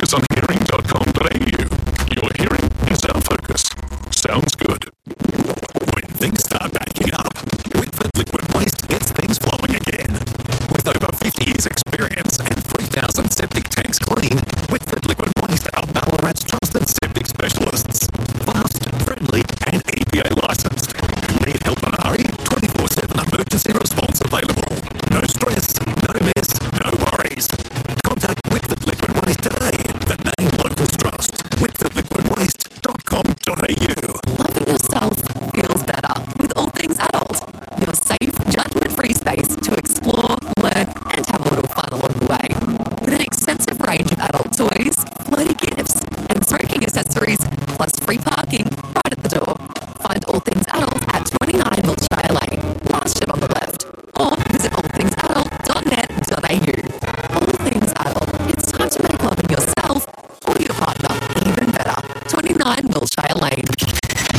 focus on hearing.com.au. Your hearing is our focus. Sounds good. When things start backing up, Whitford Liquid Waste gets things flowing again. With over 50 years experience and 3,000 septic tanks clean, Whitford Liquid Waste are Ballarat's trusted septic specialists. Fast, friendly and EPA licensed. Need help on a hurry? 24/7 emergency response available. No stress, no mess, no worries. Contact Whitford Liquid Waste today. The name locals trust. WhitfordLiquidWaste.com.au. Loving yourself feels better with All Things Adult. Your safe, judgment-free space to explore, learn, and have a little fun along the way. With an extensive range of adult toys, floaty gifts, and smoking accessories, plus free parking right at the door. Find All Things Adult at 29 Wiltshire Lane, last ship on the left, or visit allthingsadult.net.au. All Things Adult. It's time to make loving yourself or your partner even better. 29 Wiltshire Lane.